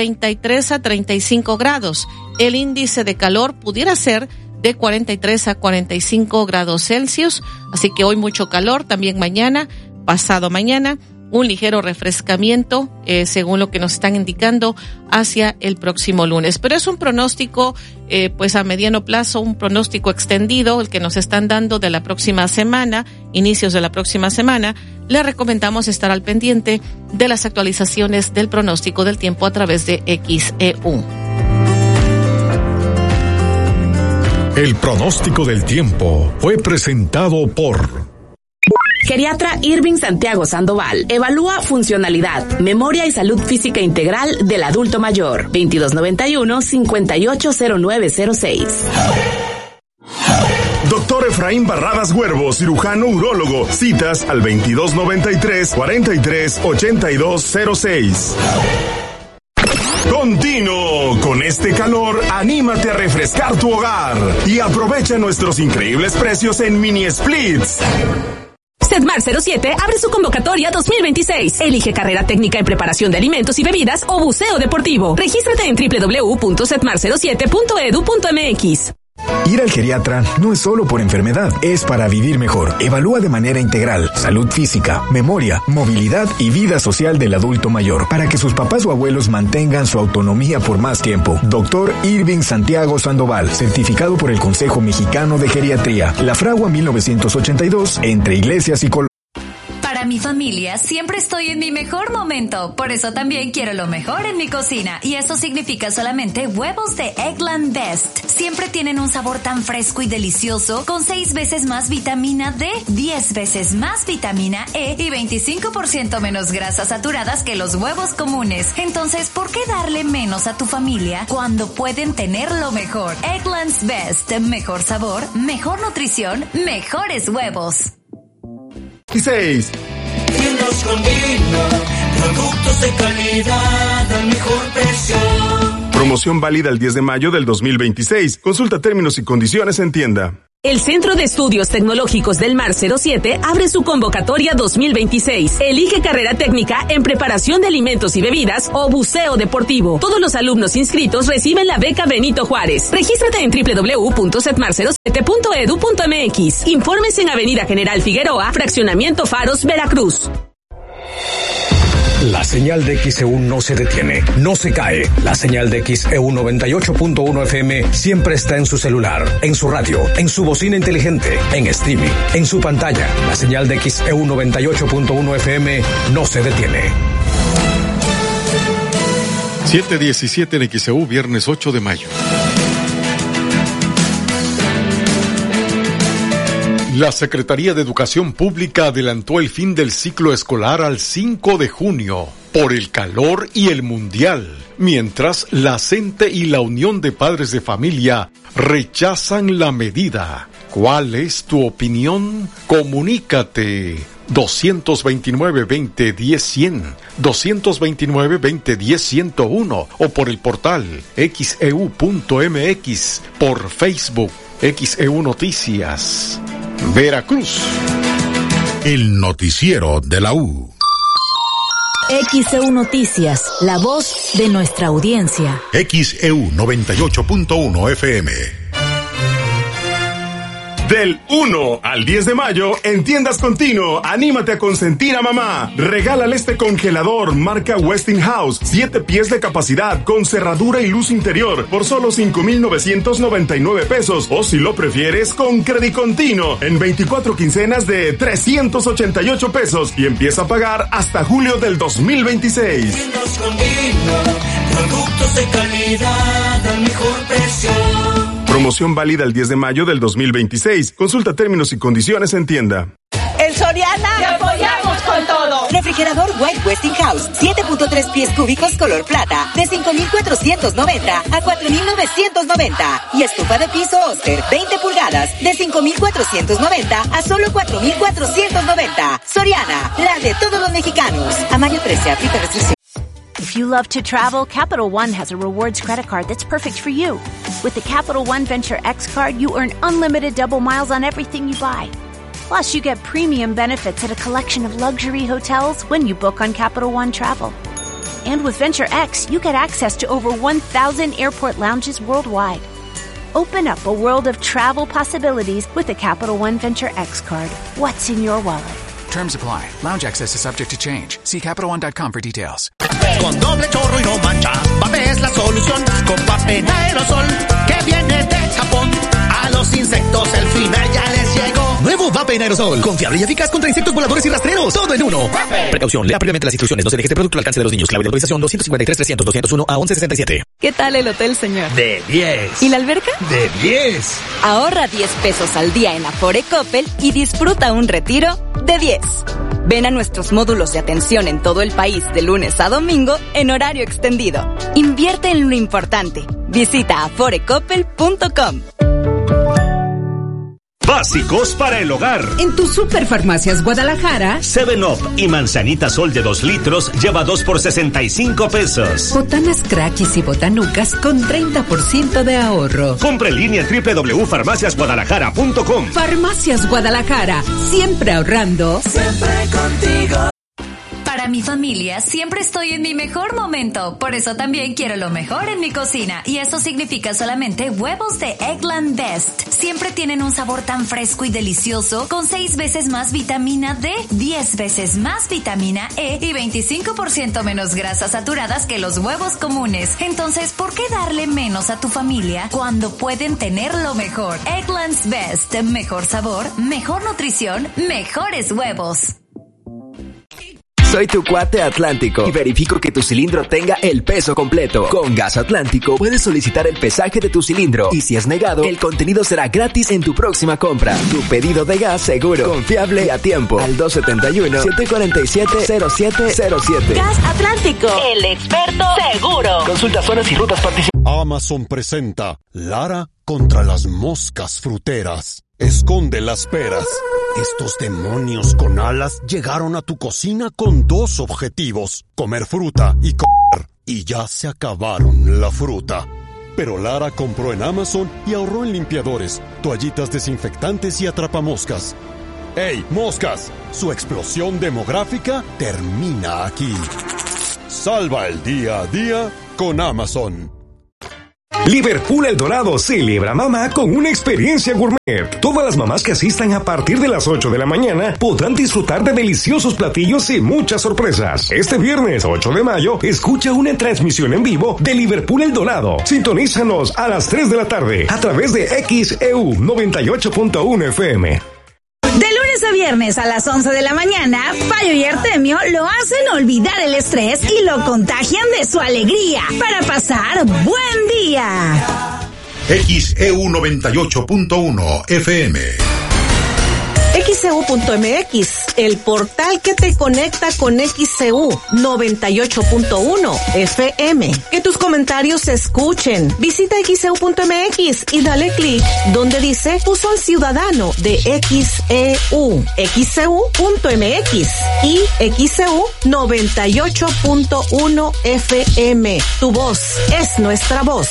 33 a 35 grados. El índice de calor pudiera ser de 43 a 45 grados Celsius, así que hoy mucho calor. También mañana, pasado mañana, un ligero refrescamiento, según lo que nos están indicando, hacia el próximo lunes. Pero es un pronóstico, pues a mediano plazo, un pronóstico extendido, el que nos están dando de la próxima semana, inicios de la próxima semana. Le recomendamos estar al pendiente de las actualizaciones del pronóstico del tiempo a través de XEU. El pronóstico del tiempo fue presentado por... Geriatra Irving Santiago Sandoval. Evalúa funcionalidad, memoria y salud física integral del adulto mayor. 2291-580906. Doctor Efraín Barradas Huervo, cirujano urólogo. Citas al 2293-438206. Continuo. Con este calor, anímate a refrescar tu hogar y aprovecha nuestros increíbles precios en mini splits. Sedmar 07 abre su convocatoria 2026. Elige carrera técnica en preparación de alimentos y bebidas o buceo deportivo. Regístrate en www.sedmar07.edu.mx. Ir al geriatra no es solo por enfermedad, es para vivir mejor. Evalúa de manera integral salud física, memoria, movilidad y vida social del adulto mayor para que sus papás o abuelos mantengan su autonomía por más tiempo. Dr. Irving Santiago Sandoval, certificado por el Consejo Mexicano de Geriatría. La Fragua 1982, entre Iglesias y Colón. Para mi familia siempre estoy en mi mejor momento, por eso también quiero lo mejor en mi cocina, y eso significa solamente huevos de Eggland Best. Siempre tienen un sabor tan fresco y delicioso, con 6 veces más vitamina D, 10 veces más vitamina E y 25% menos grasas saturadas que los huevos comunes. Entonces, ¿por qué darle menos a tu familia cuando pueden tener lo mejor? Eggland's Best, mejor sabor, mejor nutrición, mejores huevos. 16. Tiendas Condino, productos de calidad al mejor precio. Promoción válida el 10 de mayo del 2026. Consulta términos y condiciones en tienda. El Centro de Estudios Tecnológicos del Mar 07 abre su convocatoria 2026. Elige carrera técnica en preparación de alimentos y bebidas o buceo deportivo. Todos los alumnos inscritos reciben la beca Benito Juárez. Regístrate en www.setmar07.edu.mx. Informes en Avenida General Figueroa, Fraccionamiento Faros, Veracruz. La señal de XEU no se detiene, no se cae. La señal de XEU 98.1 FM siempre está en su celular, en su radio, en su bocina inteligente, en streaming, en su pantalla. La señal de XEU 98.1 FM no se detiene. 7:17 en XEU, viernes 8 de mayo. La Secretaría de Educación Pública adelantó el fin del ciclo escolar al 5 de junio por el calor y el mundial, mientras la CENTE y la Unión de Padres de Familia rechazan la medida. ¿Cuál es tu opinión? Comunícate. 229-2010-100, 229-2010-101 o por el portal xeu.mx, por Facebook, XEU Noticias. Veracruz. El noticiero de la U. XEU Noticias, la voz de nuestra audiencia. XEU 98.1 FM. Del 1 al 10 de mayo, en Tiendas Continuo, anímate a consentir a mamá. Regálale este congelador marca Westinghouse, 7 pies de capacidad, con cerradura y luz interior, por solo 5,999 pesos. O si lo prefieres, con Credit Continuo, en 24 quincenas de 388 pesos. Y empieza a pagar hasta julio del 2026. Tiendas Condino, productos de calidad al mejor precio. Promoción válida el 10 de mayo del 2026. Consulta términos y condiciones en tienda. En Soriana ¡te apoyamos con todo! Refrigerador White Westinghouse, 7.3 pies cúbicos color plata, de 5,490 a 4,990. Y estufa de piso Oster, 20 pulgadas, de 5,490 a solo 4,490. Soriana, la de todos los mexicanos. A mayo 13, aplica restricción. If you love to travel, Capital One has a rewards credit card that's perfect for you. With the Capital One Venture X card, you earn unlimited double miles on everything you buy. Plus, you get premium benefits at a collection of luxury hotels when you book on Capital One Travel. And with Venture X, you get access to over 1,000 airport lounges worldwide. Open up a world of travel possibilities with the Capital One Venture X card. What's in your wallet? Terms apply. Lounge access is subject to change. See CapitalOne.com for details. Con doble chorro y no mancha, Vape es la solución. Con Vape Aerosol, que viene de Japón. A los insectos el final ya les llegó. Nuevo Vape Aerosol, confiable y eficaz contra insectos voladores y rastreros. Todo en uno. Vape. Precaución, lea previamente las instrucciones. No se deje este producto al alcance de los niños. Clave de autorización 253-300-201 a 1167. ¿Qué tal el hotel, señor? De 10. ¿Y la alberca? De 10. Ahorra 10 pesos al día en Afore Coppel y disfruta un retiro de 10. Ven a nuestros módulos de atención en todo el país de lunes a domingo en horario extendido. Invierte en lo importante. Visita aforecoppel.com. básicos para el hogar. En tu Superfarmacias Guadalajara, 7-Up y manzanita Sol de 2 litros lleva 2 por 65 pesos. botanas Crackis y botanucas con 30% de ahorro. Compra en línea en www.farmaciasguadalajara.com. Farmacias Guadalajara, siempre ahorrando. Siempre contigo. Para mi familia siempre estoy en mi mejor momento, por eso también quiero lo mejor en mi cocina, y eso significa solamente huevos de Eggland Best. Siempre tienen un sabor tan fresco y delicioso, con 6 veces más vitamina D, 10 veces más vitamina E y 25% menos grasas saturadas que los huevos comunes. Entonces, ¿por qué darle menos a tu familia cuando pueden tener lo mejor? Eggland's Best, mejor sabor, mejor nutrición, mejores huevos. Soy tu cuate Atlántico y verifico que tu cilindro tenga el peso completo. Con Gas Atlántico puedes solicitar el pesaje de tu cilindro y si es negado, el contenido será gratis en tu próxima compra. Tu pedido de gas seguro, confiable y a tiempo. Al 271-747-0707. Gas Atlántico, el experto seguro. Consulta zonas y rutas participantes. Amazon presenta Lara contra las moscas fruteras. Esconde las peras. Estos demonios con alas llegaron a tu cocina con 2 objetivos: comer fruta y comer. Y ya se acabaron la fruta. Pero Lara compró en Amazon y ahorró en limpiadores, toallitas desinfectantes y atrapamoscas. ¡Ey, moscas! Su explosión demográfica termina aquí. Salva el día a día con Amazon. Liverpool El Dorado celebra mamá con una experiencia gourmet. Todas las mamás que asistan a partir de las 8 de la mañana podrán disfrutar de deliciosos platillos y muchas sorpresas. Este viernes 8 de mayo, escucha una transmisión en vivo de Liverpool El Dorado. Sintonízanos a las 3 de la tarde a través de XEU 98.1 FM. De lunes a viernes a las 11 de la mañana, Payo y Artemio lo hacen olvidar el estrés y lo contagian de su alegría para pasar buen día. XEU 98.1 FM. XEU.mx, el portal que te conecta con XEU 98.1 FM. Que tus comentarios se escuchen. Visita XEU.mx y dale clic donde dice Buzón Ciudadano de XEU. XEU.mx y XEU 98.1 FM. Tu voz es nuestra voz.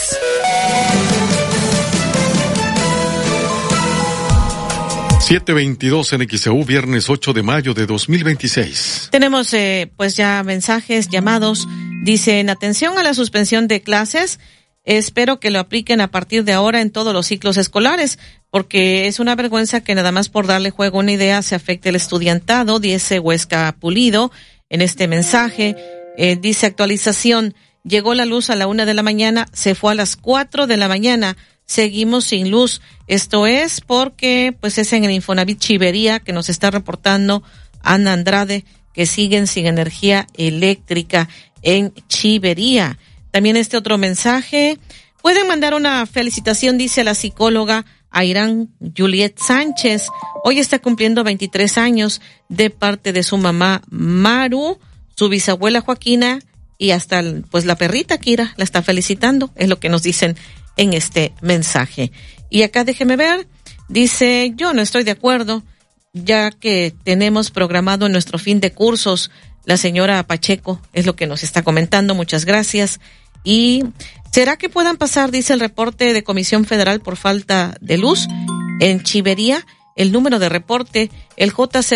7:22 en XEU, viernes 8 de mayo de 2026. Tenemos pues ya mensajes, llamados. Dicen, atención a la suspensión de clases. Espero que lo apliquen a partir de ahora en todos los ciclos escolares, porque es una vergüenza que nada más por darle juego a una idea se afecte el estudiantado, dice Huesca Pulido en este mensaje. Dice actualización, llegó la luz a la 1 de la mañana, se fue a las 4 de la mañana. Seguimos sin luz. Esto es porque pues es en el Infonavit Chivería que nos está reportando Ana Andrade que siguen sin energía eléctrica en Chivería. También este otro mensaje. Pueden mandar una felicitación, dice la psicóloga Airán Juliet Sánchez. Hoy está cumpliendo 23 años de parte de su mamá Maru, su bisabuela Joaquina y hasta pues la perrita Kira la está felicitando. Es lo que nos dicen en este mensaje. Y acá déjeme ver, dice, yo no estoy de acuerdo, ya que tenemos programado nuestro fin de cursos. La señora Pacheco es lo que nos está comentando, muchas gracias. Y ¿será que puedan pasar, dice el reporte de Comisión Federal por falta de luz en Chivería? El número de reporte, el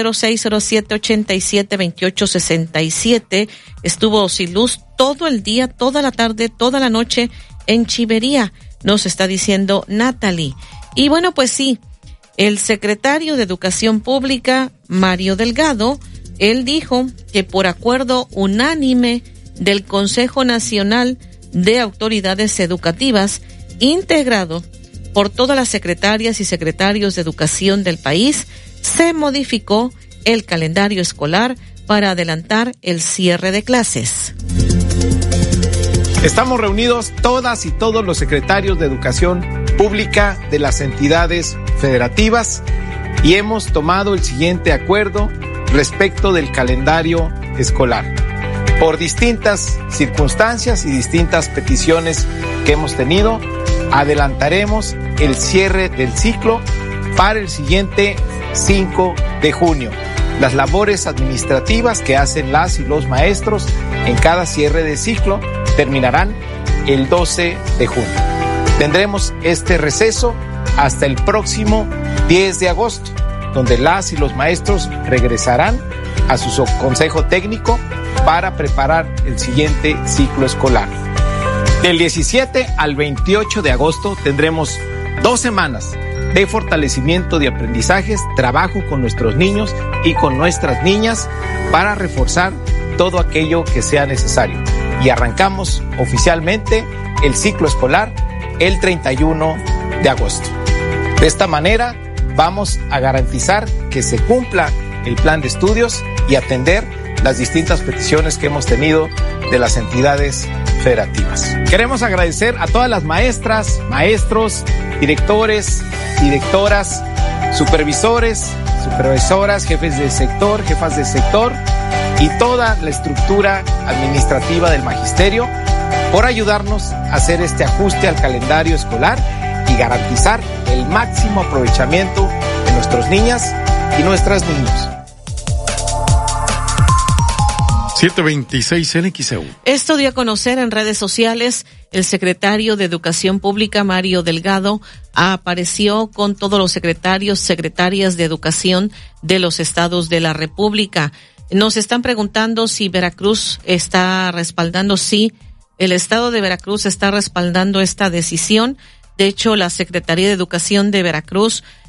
J0607872867, estuvo sin luz todo el día, toda la tarde, toda la noche en Chivería, nos está diciendo Natalie. Y bueno, pues sí, el secretario de Educación Pública, Mario Delgado, él dijo que por acuerdo unánime del Consejo Nacional de Autoridades Educativas, integrado por todas las secretarias y secretarios de educación del país, se modificó el calendario escolar para adelantar el cierre de clases. Estamos reunidos todas y todos los secretarios de Educación Pública de las entidades federativas y hemos tomado el siguiente acuerdo respecto del calendario escolar. Por distintas circunstancias y distintas peticiones que hemos tenido, adelantaremos el cierre del ciclo para el siguiente 5 de junio. Las labores administrativas que hacen las y los maestros en cada cierre de ciclo terminarán el 12 de junio. Tendremos este receso hasta el próximo 10 de agosto, donde las y los maestros regresarán a su consejo técnico para preparar el siguiente ciclo escolar. Del 17 al 28 de agosto tendremos 2 semanas de fortalecimiento de aprendizajes, trabajo con nuestros niños y con nuestras niñas para reforzar todo aquello que sea necesario. Y arrancamos oficialmente el ciclo escolar el 31 de agosto. De esta manera vamos a garantizar que se cumpla el plan de estudios y atender las distintas peticiones que hemos tenido de las entidades federativas. Queremos agradecer a todas las maestras, maestros, directores, directoras, supervisores, supervisoras, jefes de sector, jefas de sector y toda la estructura administrativa del magisterio por ayudarnos a hacer este ajuste al calendario escolar y garantizar el máximo aprovechamiento de nuestras niñas y nuestros niños. 726 NXEU. Esto dio a conocer en redes sociales. El secretario de Educación Pública, Mario Delgado, apareció con todos los secretarias de educación de los estados de la República. Nos están preguntando si Veracruz está respaldando, sí, el estado de Veracruz está respaldando esta decisión. De hecho, la Secretaría de Educación de Veracruz